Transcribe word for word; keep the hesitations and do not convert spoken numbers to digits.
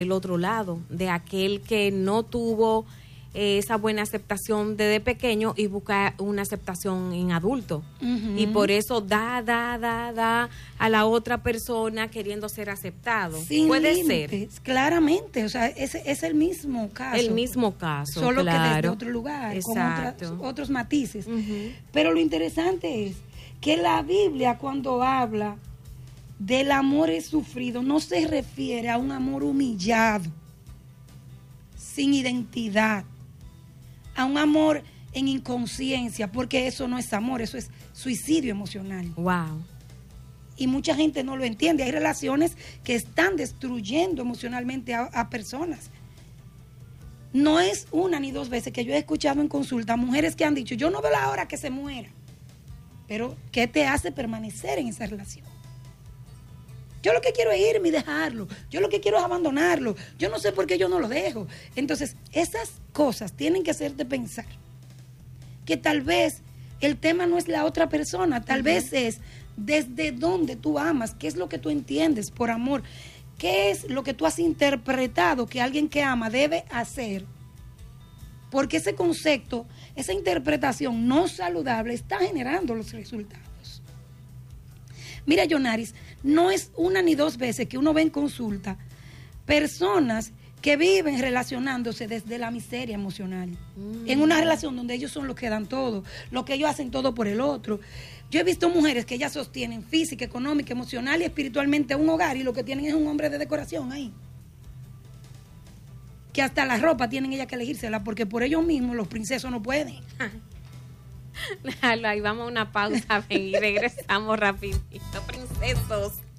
el otro lado, de aquel que no tuvo eh, esa buena aceptación desde pequeño y busca una aceptación en adulto. Uh-huh. Y por eso da, da, da, da a la otra persona queriendo ser aceptado. Sin Puede límites, ser. Claramente, o sea, es, es el mismo caso. El mismo caso, solo claro. que desde otro lugar, Exacto. con otras, otros matices. Uh-huh. Pero lo interesante es que la Biblia, cuando habla del amor es sufrido, no se refiere a un amor humillado, sin identidad, a un amor en inconsciencia, porque eso no es amor, eso es suicidio emocional. Wow. Y mucha gente no lo entiende. Hay relaciones que están destruyendo emocionalmente a, a personas. No es una ni dos veces que yo he escuchado en consulta mujeres que han dicho, yo no veo la hora que se muera. Pero, ¿qué te hace permanecer en esa relación? Yo lo que quiero es irme y dejarlo. Yo lo que quiero es abandonarlo. Yo no sé por qué yo no lo dejo. Entonces, esas cosas tienen que hacerte pensar que tal vez el tema no es la otra persona, tal uh-huh. vez es desde dónde tú amas, qué es lo que tú entiendes por amor, qué es lo que tú has interpretado que alguien que ama debe hacer, porque ese concepto, esa interpretación no saludable está generando los resultados. Mira, Yonaris, no es una ni dos veces que uno ve en consulta personas que viven relacionándose desde la miseria emocional, mm. en una relación donde ellos son los que dan todo, los que ellos hacen todo por el otro. Yo he visto mujeres que ellas sostienen física, económica, emocional y espiritualmente un hogar y lo que tienen es un hombre de decoración ahí. Que hasta la ropa tienen ellas que elegírsela porque por ellos mismos los princesos no pueden. Ahí vamos a una pausa, ven, y regresamos rapidito, princesos.